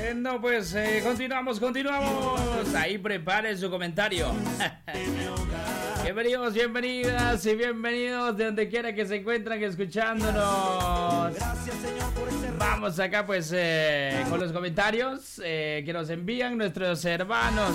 Bueno, pues continuamos. Ahí prepare su comentario. Bienvenidos, bienvenidas y bienvenidos de donde quiera que se encuentren escuchándonos. Vamos acá pues con los comentarios que nos envían nuestros hermanos.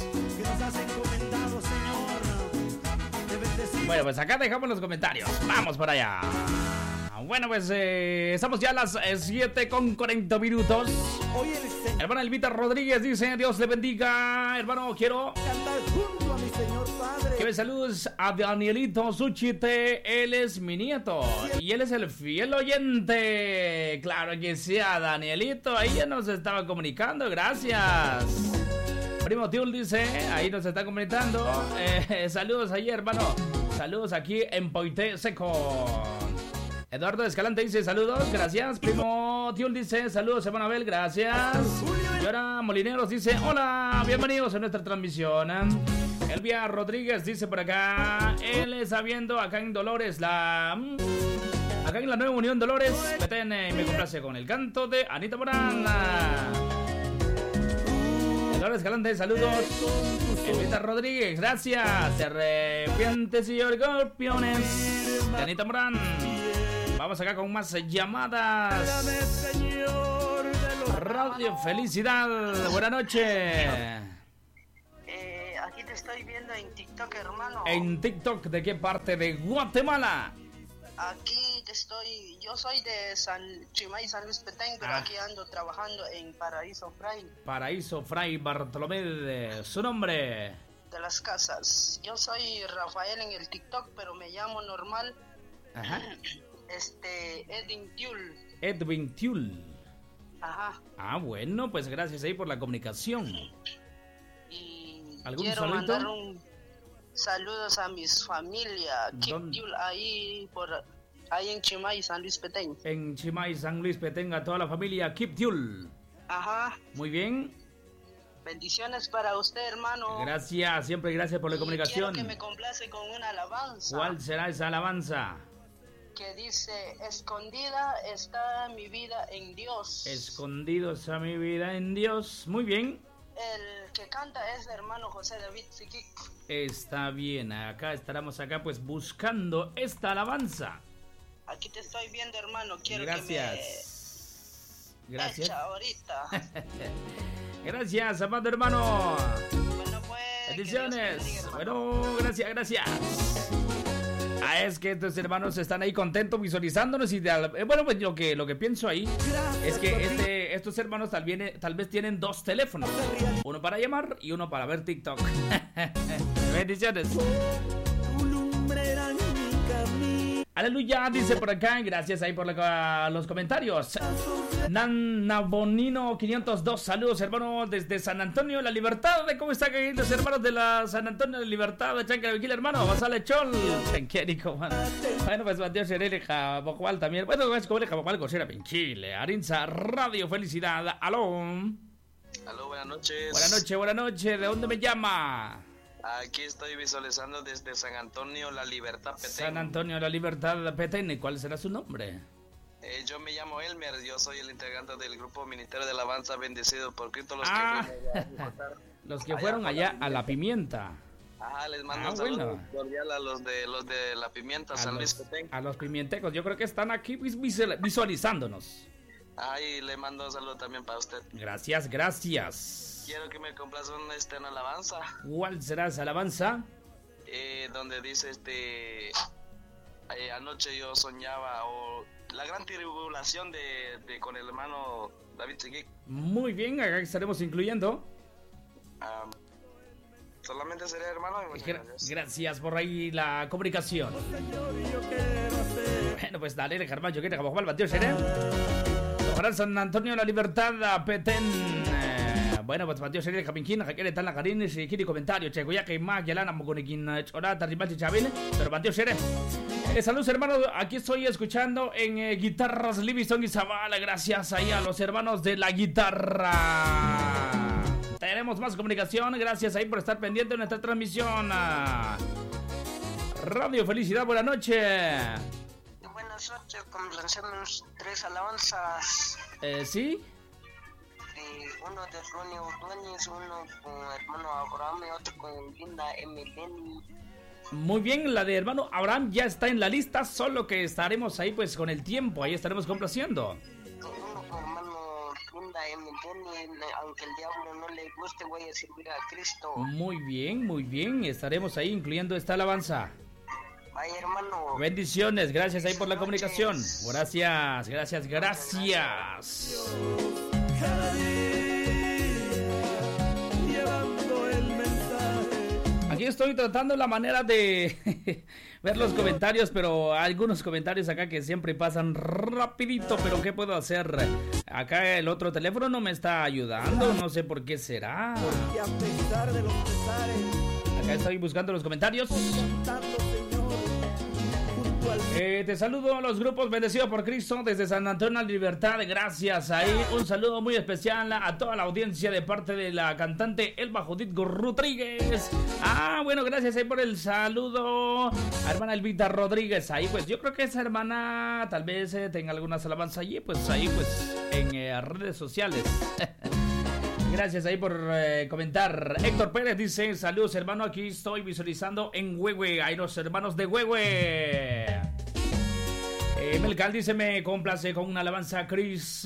Bueno, pues acá dejamos los comentarios. Vamos por allá. Bueno, pues estamos ya a las 7:40 minutos. Hermana Elvita Rodríguez dice: Dios le bendiga. Hermano, quiero cantar junto a mi Señor Padre. que me saludes a Danielito Suchite. Él es mi nieto y él es el fiel oyente. Claro que sí, a Danielito. Ahí ya nos estaba comunicando. Gracias. Primo Tiul dice: ahí nos está comunicando. Saludos ahí, hermano. Saludos aquí en Poité Seco. Eduardo Escalante dice: saludos, gracias. Primo Tiul dice: saludos, hermano Abel, gracias. Y ahora Molineros dice: hola, bienvenidos a nuestra transmisión. Elvia Rodríguez dice por acá: él está viendo acá en Dolores, acá en la Nueva Unión Dolores, Petén, me complace con el canto de Anita Morán. Eduardo Escalante, saludos. Elvita Rodríguez, gracias. Se arrepientes y escorpiones de Anita Morán. Vamos acá con más llamadas. Radio Felicidad, buenas noches. Aquí te estoy viendo en TikTok, hermano. ¿En TikTok de qué parte de Guatemala? Aquí te estoy, yo soy de Chimay, San Luis Petén, pero aquí ando trabajando en Paraíso Fray. Paraíso Fray Bartolomé, su nombre. De las casas. Yo soy Rafael en el TikTok, pero me llamo normal. Ajá. Edwin Tiul. Ajá. Ah, bueno, pues gracias ahí por la comunicación. Y ¿algún quiero saludito? mandar saludos a mis familia, Kip Tiul, ahí en Chimay, San Luis Petén. En Chimay, San Luis Petén, a toda la familia Kip Tiul. Ajá. Muy bien. Bendiciones para usted, hermano. Gracias, siempre gracias por la comunicación. Quiero que me complace con una alabanza. ¿Cuál será esa alabanza? Que dice: escondida está mi vida en Dios. Escondido está mi vida en Dios. Muy bien. El que canta es el hermano José David Siquic. Está bien, estaremos acá pues buscando esta alabanza. Aquí te estoy viendo, hermano. Quiero gracias. Que me gracias. echa ahorita. Gracias, amado hermano. Bueno, pues. Bendiciones. Bueno, gracias. Es que estos hermanos están ahí contentos visualizándonos y bueno, pues lo que pienso ahí es que estos hermanos tal vez tienen dos teléfonos, uno para llamar y uno para ver TikTok. Bendiciones. Aleluya, dice por acá. Gracias ahí por los comentarios. Nana Bonino 502, saludos hermano desde San Antonio de la Libertad. ¿Cómo están los hermanos de la San Antonio de la Libertad? Chancaviquil, hermano, Basale Chol. Bueno, pues Mateo Xereja Bocual también. Bueno, es como el Bocual Cosera Pinchile. Arinza Radio Felicidad. Aló. Aló, buenas noches. Buenas noches. ¿De dónde me llama? Aquí estoy visualizando desde San Antonio La Libertad Petén. San Antonio La Libertad Petén. ¿Y cuál será su nombre? Yo me llamo Elmer, yo soy el integrante del grupo Ministerio de Alabanza Bendecido por Cristo. Los que fueron allá a La Pimienta. Ajá, les mando un saludo cordial a los de La Pimienta, San Luis Petén. A los pimientecos, yo creo que están aquí visualizándonos. Y le mando un saludo también para usted. Gracias. Quiero que me complazca una alabanza. ¿Cuál será esa alabanza? Donde dice anoche yo soñaba, o la gran tribulación de con el hermano David Seguic. Muy bien, acá estaremos incluyendo. Solamente sería, hermano. Gracias por ahí la comunicación. Bueno, pues dale, Germán, yo quiero que vamos al bateo, ¿seré? San Antonio La Libertad Petén. Bueno, pues Mateo Sería Japinquín, Jaquere Tan la Karine, si quiere comentario, che, Goya que más, Yalana Moconiquín, Chorata, Rimachi Chabile, pero Mateo Sería. Saludos hermanos, aquí estoy escuchando en Guitarras Livingston y Zavala, gracias ahí a los hermanos de la guitarra. Tenemos más comunicación, gracias ahí por estar pendiente de nuestra transmisión. Radio Felicidad, buenas noches. Buenas noches, complancemos 3 alabanzas. ¿Sí? uno de Ronnie Ordóñez, uno con hermano Abraham y otro con Linda M. Lenny. Muy bien, la de hermano Abraham ya está en la lista, solo que estaremos ahí pues con el tiempo, ahí estaremos complaciendo. Uno con hermano Linda M. Lenny, aunque el diablo no le guste, voy a servir a Cristo. Muy bien, estaremos ahí incluyendo esta alabanza. Vaya, hermano. Bendiciones, gracias ahí por la comunicación. Gracias. Cada día llevando el mensaje. Aquí estoy tratando la manera de ver los comentarios, pero algunos comentarios acá que siempre pasan rapidito, pero ¿qué puedo hacer? Acá el otro teléfono no me está ayudando, no sé por qué será. Porque a pesar de los pesares, Acá estoy buscando los comentarios. tanto Señor, junto al Te saludo a los grupos bendecidos por Cristo desde San Antonio de Libertad, gracias ahí, un saludo muy especial a toda la audiencia de parte de la cantante Elba Judith Rodríguez. Bueno, gracias ahí por el saludo a hermana Elvita Rodríguez, ahí pues yo creo que esa hermana tal vez tenga algunas alabanzas allí, pues ahí pues en redes sociales. Gracias ahí por comentar. Héctor Pérez dice, saludos hermano, aquí estoy visualizando en Huehue, ahí los hermanos de Huehue. Melcal dice, me complace con una alabanza Cris